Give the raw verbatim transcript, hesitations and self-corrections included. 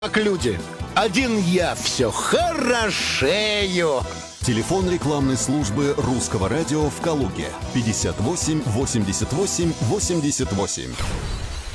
Как люди. Один я все хорошею. Телефон рекламной службы Русского радио в Калуге. пятьдесят восемь восемьдесят восемь восемьдесят восемь.